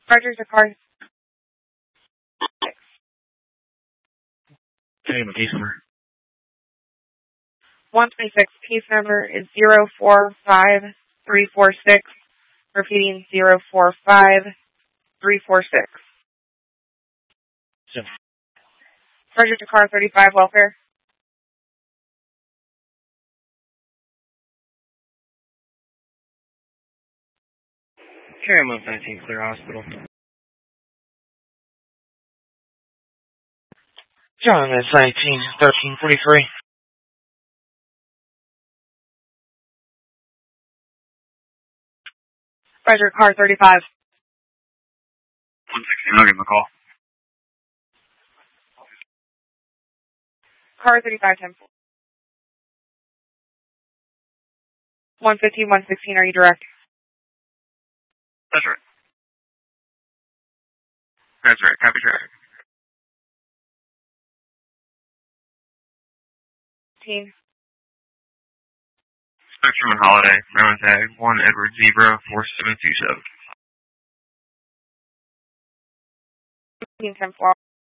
Roger to car. Hey, my case number. 126. Case number is 045346. Repeating 045346. So, Roger to car 35 welfare. Carry him up 19 Clear Hospital. John, that's 1343. Roger car 35. 116, I'll give him a call. Car 35 10. 115, 116, are you direct? That's right. That's right, copy traffic. 15. Spectrum and Holiday, Maryland Tag, 1 Edward Zebra, 4727. 10 4.